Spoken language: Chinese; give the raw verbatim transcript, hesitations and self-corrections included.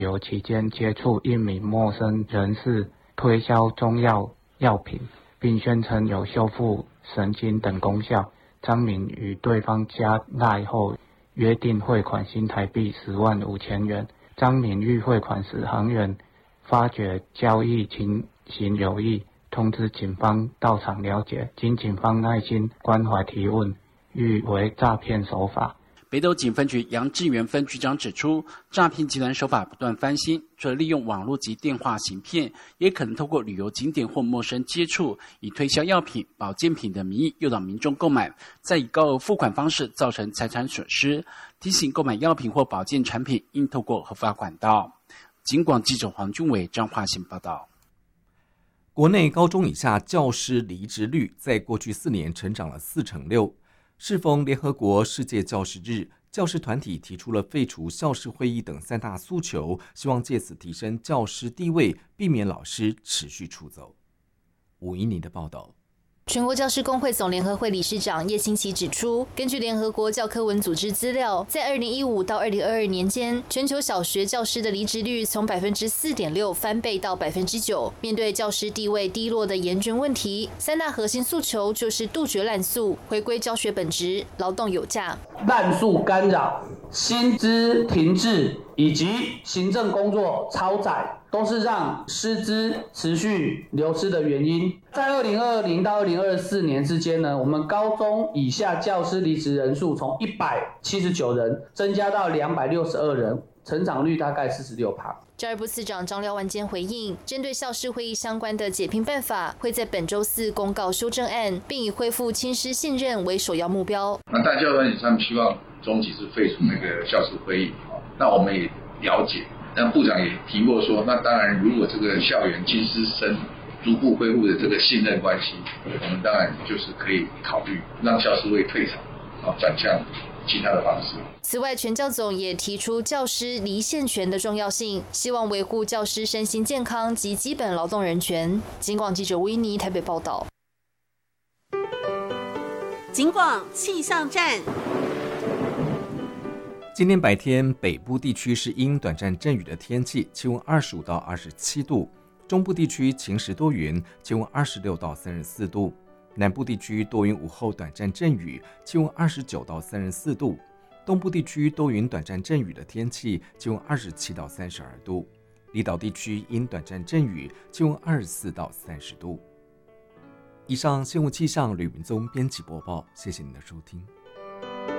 由期间接触一名陌生人士推销中药药品，并宣称有修复神经等功效。张敏与对方加赖后约定汇款新台币十万五千元。张敏欲汇款时，行员发觉交易情形有异，通知警方到场了解。经警方耐心关怀提问，欲为诈骗手法。 北斗警分局杨志源分局长指出，诈骗集团手法不断翻新，除了利用网络及电话行骗，也可能透过旅游景点或陌生接触，以推销药品、保健品的名义诱导民众购买，再以高额付款方式造成财产损失。提醒购买药品或保健产品应透过合法管道。警广记者黄俊伟、张化信报道。 国内高中以下教师离职率在过去四年成长了四成六。适逢联合国世界教师日，教师团体提出了废除校事会议等三大诉求，希望借此提升教师地位，避免老师持续出走。吴怡宁的报道。 全国教师工会总联合会理事长叶清奇指出，根据联合国教科文组织资料，在二零一五到二零二二年间，全球小学教师的离职率从百分之四点六翻倍到百分之九。面对教师地位低落的严峻问题，三大核心诉求就是杜绝滥诉、回归教学本质、劳动有价。 滥诉干扰、薪资停滞以及行政工作超载，都是让师资持续流失的原因。在二零二零到二零二四年之间呢，我们高中以下教师离职人数从一百七十九人增加到两百六十二人，成长率大概 百分之四十六。 教育部次长张廖万坚回应，针对校事会议相关的解聘办法，会在本周四公告修正案，并以恢复亲师信任为首要目标。 那大教团体他们希望终极是废除那个校事会议，那我们也了解。那部长也提过说，那当然，如果这个校园亲师生逐步恢复的这个信任关系，我们当然就是可以考虑让校事会退场，啊，转向其他的方式。 此外，全教总也提出教师离线权的重要性，希望维护教师身心健康及基本劳动人权。警广记者吴依妮台北报道。 警广气象站。 今天白天，北部地区是阴短暂阵雨的天气，气温二十五到二十七度；中部地区晴时多云，气温二十六到三十四度；南部地区多云午后短暂阵雨，气温二十九到三十四度；东部地区多云短暂阵雨的天气，气温二十七到三十二度；离岛地区阴短暂阵雨，气温二十四到三十度。以上新闻气象吕明宗编辑播报，谢谢您的收听。